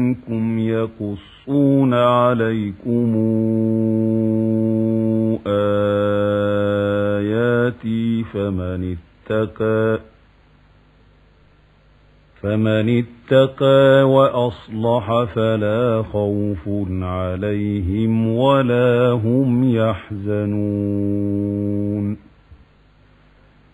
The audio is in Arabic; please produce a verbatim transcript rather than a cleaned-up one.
منكم يقصون عليكم آياتي فمن اتقى فمن اتقى وأصلح فلا خوف عليهم ولا هم يحزنون.